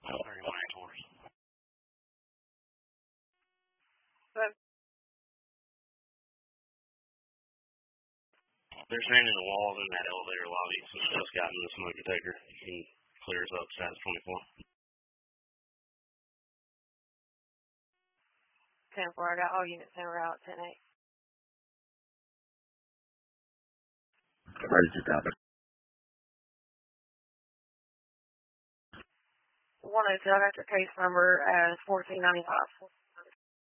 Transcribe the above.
30 miles towards. Good. They're sanding the walls in that elevator lobby. Some stuff's gotten in the smoke detector. You can clear us up status 24. 10-4, I got all units en route, 10-8. Emergency topic. 102, I got your case number as 1495.